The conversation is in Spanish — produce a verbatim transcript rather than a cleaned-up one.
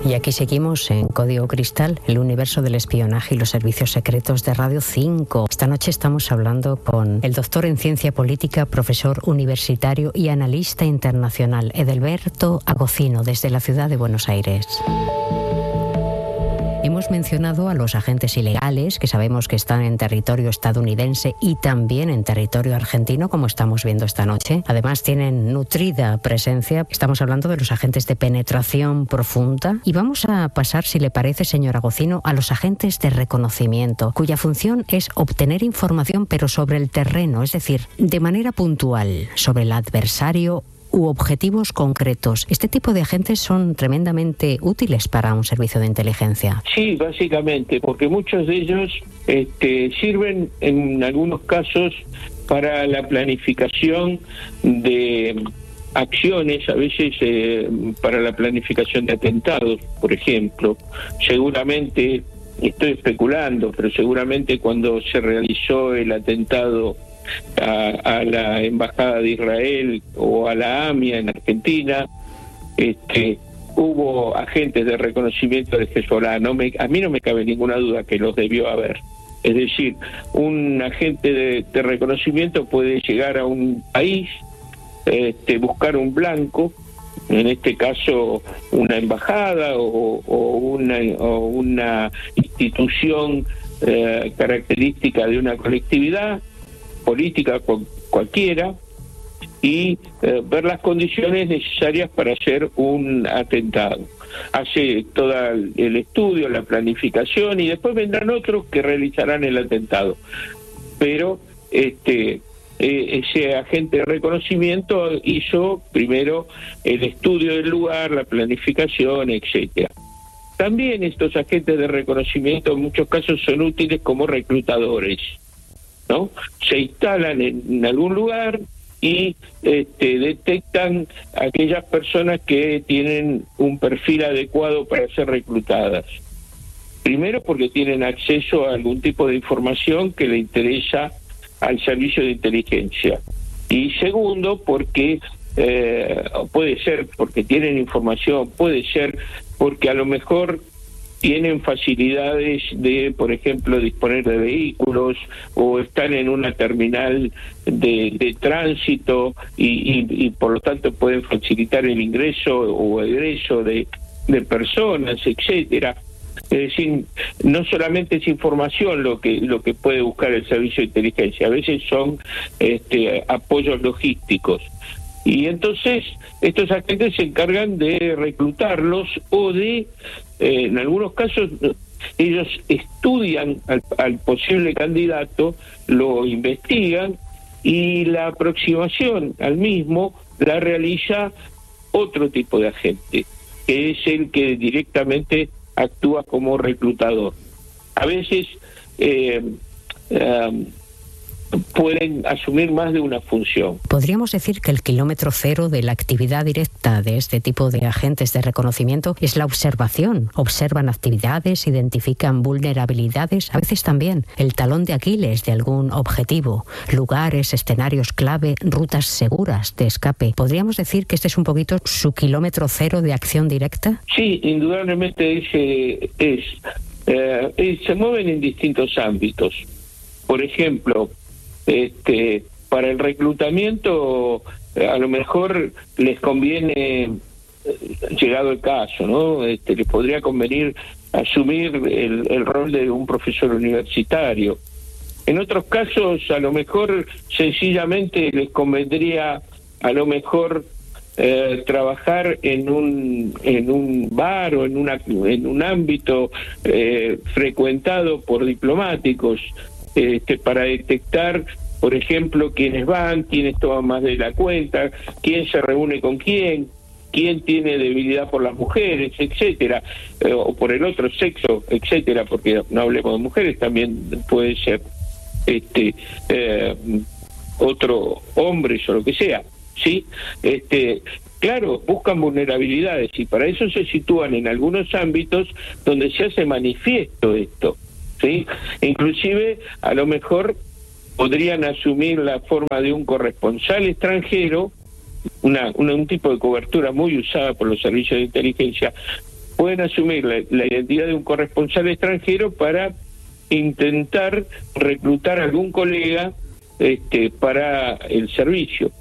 Y aquí seguimos en Código Cristal, el universo del espionaje y los servicios secretos de Radio cinco. Esta noche estamos hablando con el doctor en ciencia política, profesor universitario y analista internacional, Edelberto Agocino, desde la ciudad de Buenos Aires. Hemos mencionado a los agentes ilegales, que sabemos que están en territorio estadounidense y también en territorio argentino, como estamos viendo esta noche. Además, tienen nutrida presencia. Estamos hablando de los agentes de penetración profunda. Y vamos a pasar, si le parece, señor Agocino, a los agentes de reconocimiento, cuya función es obtener información, pero sobre el terreno, es decir, de manera puntual, sobre el adversario u objetivos concretos. ¿Este tipo de agentes son tremendamente útiles para un servicio de inteligencia? Sí, básicamente, porque muchos de ellos este, sirven en algunos casos para la planificación de acciones, a veces eh, para la planificación de atentados, por ejemplo. Seguramente, estoy especulando, pero seguramente cuando se realizó el atentado A, a la embajada de Israel o a la AMIA en Argentina, este, hubo agentes de reconocimiento de Hezbollah. No me, a mí no me cabe ninguna duda que los debió haber. Es decir, un agente de, de reconocimiento puede llegar a un país, este, buscar un blanco, en este caso una embajada o, o, una, o una institución eh, característica de una colectividad política cualquiera, y eh, ver las condiciones necesarias para hacer un atentado. Hace todo el estudio, la planificación, y después vendrán otros que realizarán el atentado. Pero este eh, ese agente de reconocimiento hizo primero el estudio del lugar, la planificación, etcétera. También estos agentes de reconocimiento en muchos casos son útiles como reclutadores, ¿no? Se instalan en, en algún lugar y este, detectan aquellas personas que tienen un perfil adecuado para ser reclutadas. Primero, porque tienen acceso a algún tipo de información que le interesa al servicio de inteligencia. Y segundo, porque eh, puede ser porque tienen información, puede ser porque a lo mejor tienen facilidades de, por ejemplo, disponer de vehículos, o están en una terminal de, de tránsito y, y, y por lo tanto pueden facilitar el ingreso o egreso de, de personas, etcétera. Es decir, no solamente es información lo que lo que puede buscar el servicio de inteligencia, a veces son este, apoyos logísticos. Y entonces estos agentes se encargan de reclutarlos o de, eh, en algunos casos, ellos estudian al, al posible candidato, lo investigan, y la aproximación al mismo la realiza otro tipo de agente, que es el que directamente actúa como reclutador. A veces eh, eh, pueden asumir más de una función. Podríamos decir que el kilómetro cero de la actividad directa de este tipo de agentes de reconocimiento es la observación. Observan actividades, identifican vulnerabilidades, a veces también el talón de Aquiles de algún objetivo, lugares, escenarios clave, rutas seguras de escape. ¿Podríamos decir que este es un poquito su kilómetro cero de acción directa? Sí, indudablemente ese es. Eh, se mueven en distintos ámbitos. Por ejemplo, Este, para el reclutamiento a lo mejor les conviene, llegado el caso, ¿no? Este, les podría convenir asumir el, el rol de un profesor universitario. En otros casos, a lo mejor sencillamente les convendría, a lo mejor eh, trabajar en un en un bar o en una en un ámbito eh, frecuentado por diplomáticos. Este, para detectar, por ejemplo, quiénes van, quiénes toman más de la cuenta, quién se reúne con quién, quién tiene debilidad por las mujeres, etcétera, eh, o por el otro sexo, etcétera, porque no hablemos de mujeres, también puede ser este eh, otro hombres o lo que sea, ¿sí? Este, claro, buscan vulnerabilidades y para eso se sitúan en algunos ámbitos donde se hace manifiesto esto. ¿Sí? Inclusive a lo mejor podrían asumir la forma de un corresponsal extranjero, una, una un tipo de cobertura muy usada por los servicios de inteligencia, pueden asumir la, la identidad de un corresponsal extranjero para intentar reclutar a algún colega este, para el servicio.